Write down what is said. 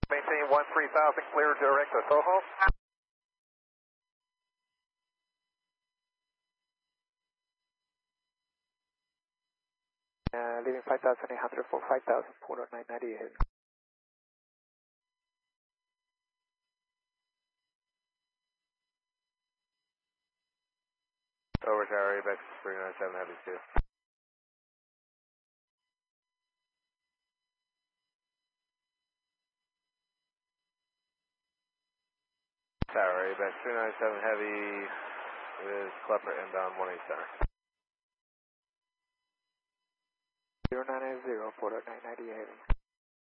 Maintain 13,000, clear direct to Soho. Leaving 5,800 for 5,000, Port 998. Over tower, back 397 Heavy 2. Tower, back 397 Heavy is Klepper inbound 18 center. 0980, Port 998.